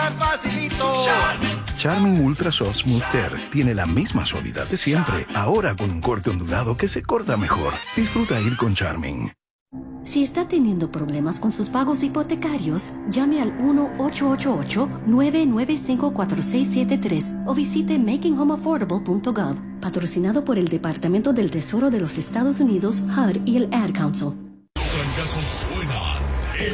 Facilito. Charmin Ultra Soft Smooth Tear tiene la misma suavidad de siempre, ahora con un corte ondulado que se corta mejor. Disfruta ir con Charmin. Si está teniendo problemas con sus pagos hipotecarios, llame al 1-888-995-4673 o visite makinghomeaffordable.gov, patrocinado por el Departamento del Tesoro de los Estados Unidos, HUD y el Ad Council. Los trancazos suenan.